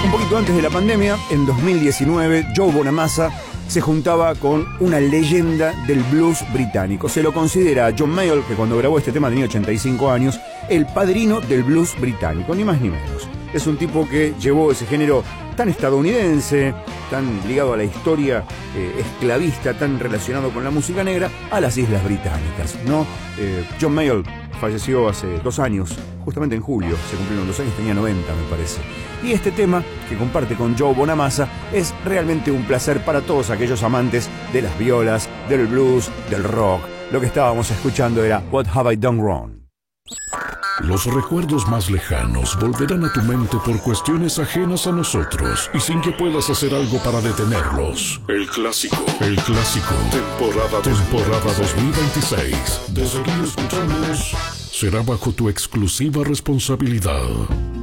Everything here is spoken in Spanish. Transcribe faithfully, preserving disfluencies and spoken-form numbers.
Un poquito antes de la pandemia, en dos mil diecinueve, Joe Bonamassa se juntaba con una leyenda del blues británico. Se lo considera a John Mayall, que cuando grabó este tema tenía ochenta y cinco años, el padrino del blues británico, ni más ni menos. Es un tipo que llevó ese género tan estadounidense, tan ligado a la historia eh, esclavista, tan relacionado con la música negra, a las Islas Británicas, ¿no? Eh, John Mayall falleció hace dos años, justamente en julio, se cumplieron dos años, tenía noventa me parece. Y este tema, que comparte con Joe Bonamassa, es realmente un placer para todos aquellos amantes de las violas, del blues, del rock. Lo que estábamos escuchando era What Have I Done Wrong. Los recuerdos más lejanos volverán a tu mente por cuestiones ajenas a nosotros y sin que puedas hacer algo para detenerlos. El clásico, el clásico, temporada, temporada dos mil veintiséis. De seguir escuchándonos, será bajo tu exclusiva responsabilidad.